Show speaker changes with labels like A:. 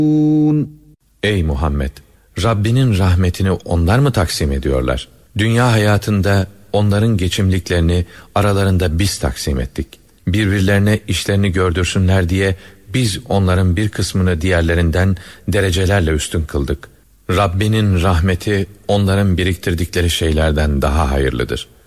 A: Ey Muhammed! Rabbinin rahmetini onlar mı taksim ediyorlar? Dünya hayatında onların geçimliklerini aralarında biz taksim ettik. Birbirlerine işlerini gördürsünler diye biz onların bir kısmını diğerlerinden derecelerle üstün kıldık. Rabbinin rahmeti onların biriktirdikleri şeylerden daha hayırlıdır.